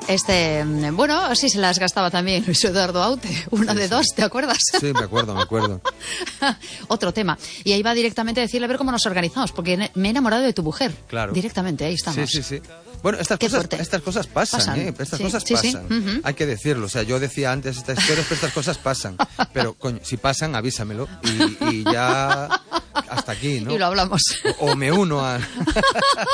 Bueno, sí se las gastaba también Luis Eduardo Aute, una de dos, ¿te acuerdas? Sí, me acuerdo. Otro tema. Y ahí va directamente a decirle a ver cómo nos organizamos, porque me he enamorado de tu mujer. Claro. Directamente, ahí estamos. Sí. Bueno, estas cosas pasan. Estas cosas pasan. Uh-huh. Hay que decirlo. O sea, yo decía antes estas historias, pero estas cosas pasan. Pero, coño, si pasan, avísamelo. Y ya hasta aquí, ¿no? Y lo hablamos. O me uno a...